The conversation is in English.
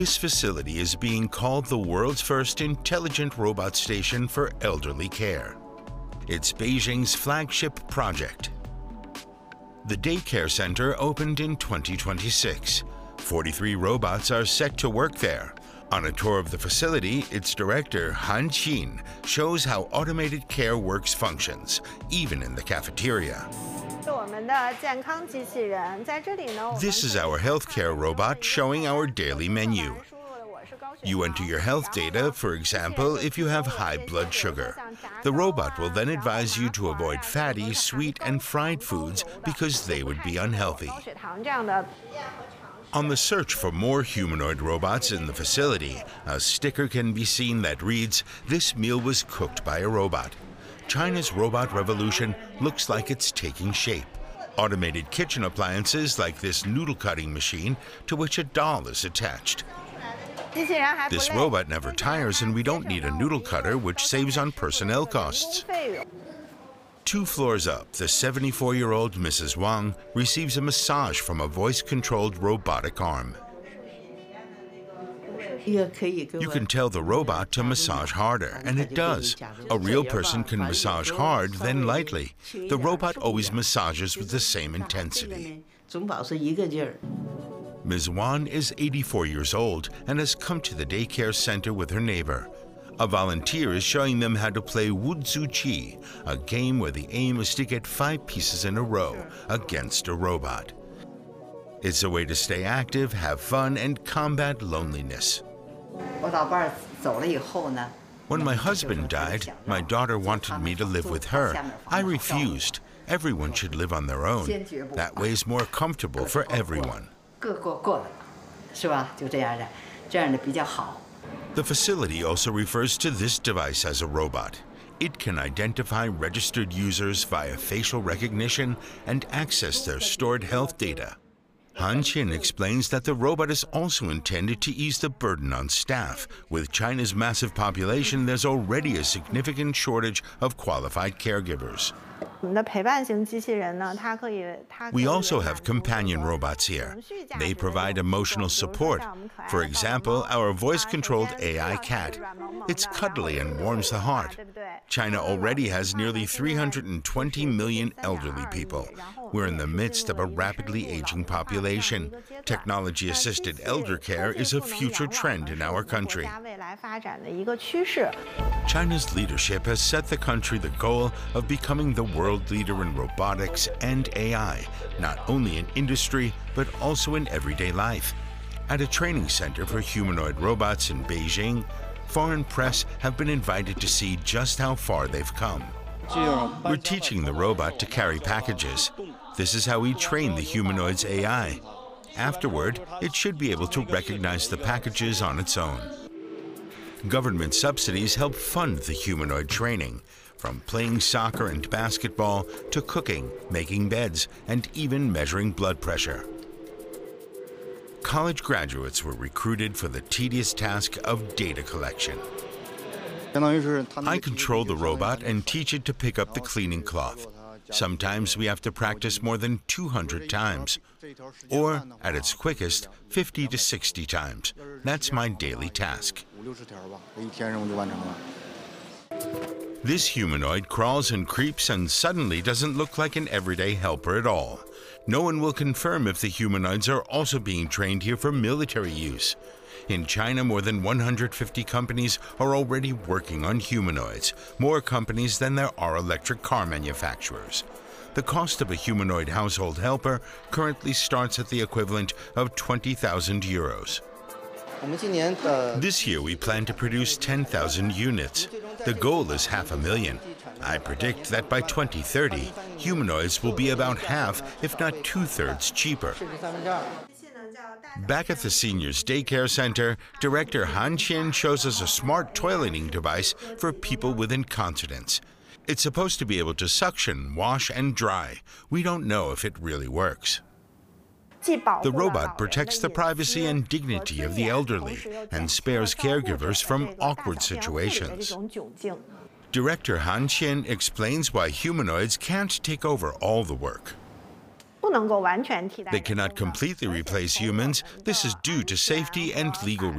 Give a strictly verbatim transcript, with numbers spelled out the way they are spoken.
This facility is being called the world's first intelligent robot station for elderly care. It's Beijing's flagship project. The daycare center opened in twenty twenty-six. forty-three robots are set to work there. On a tour of the facility, its director, Han Qin, shows how automated care works functions, even in the cafeteria. This is our healthcare robot showing our daily menu. You enter your health data, for example, if you have high blood sugar. The robot will then advise you to avoid fatty, sweet, and fried foods because they would be unhealthy. On the search for more humanoid robots in the facility, a sticker can be seen that reads, "This meal was cooked by a robot." China's robot revolution looks like it's taking shape. Automated kitchen appliances like this noodle cutting machine to which a doll is attached. This robot never tires, and we don't need a noodle cutter, which saves on personnel costs. Two floors up, the seventy-four-year-old Missus Wang receives a massage from a voice-controlled robotic arm. You can tell the robot to massage harder, and it does. A real person can massage hard, then lightly. The robot always massages with the same intensity. Miz Wan is eighty-four years old and has come to the daycare center with her neighbor. A volunteer is showing them how to play Wuzhu Qi, a game where the aim is to get five pieces in a row against a robot. It's a way to stay active, have fun, and combat loneliness. When my husband died, my daughter wanted me to live with her. I refused. Everyone should live on their own. That way is more comfortable for everyone. The facility also refers to this device as a robot. It can identify registered users via facial recognition and access their stored health data. Han Qin explains that the robot is also intended to ease the burden on staff. With China's massive population, there's already a significant shortage of qualified caregivers. We also have companion robots here. They provide emotional support. For example, our voice-controlled A I cat. It's cuddly and warms the heart. China already has nearly three hundred twenty million elderly people. We're in the midst of a rapidly aging population. Technology-assisted elder care is a future trend in our country. China's leadership has set the country the goal of becoming the world leader in robotics and A I, not only in industry, but also in everyday life. At a training center for humanoid robots in Beijing, foreign press have been invited to see just how far they've come. We're teaching the robot to carry packages. This is how we train the humanoid's A I. Afterward, it should be able to recognize the packages on its own. Government subsidies help fund the humanoid training, from playing soccer and basketball to cooking, making beds, and even measuring blood pressure. College graduates were recruited for the tedious task of data collection. I control the robot and teach it to pick up the cleaning cloth. Sometimes we have to practice more than two hundred times, or at its quickest, fifty to sixty times. That's my daily task. This humanoid crawls and creeps and suddenly doesn't look like an everyday helper at all. No one will confirm if the humanoids are also being trained here for military use. In China, more than one hundred fifty companies are already working on humanoids, more companies than there are electric car manufacturers. The cost of a humanoid household helper currently starts at the equivalent of twenty thousand euros. This year we plan to produce ten thousand units. The goal is half a million. I predict that by twenty thirty, humanoids will be about half, if not two-thirds, cheaper. Back at the seniors' daycare center, Director Han Qin shows us a smart toileting device for people with incontinence. It's supposed to be able to suction, wash, and dry. We don't know if it really works. The robot protects the privacy and dignity of the elderly and spares caregivers from awkward situations. Director Han Qin explains why humanoids can't take over all the work. They cannot completely replace humans. This is due to safety and legal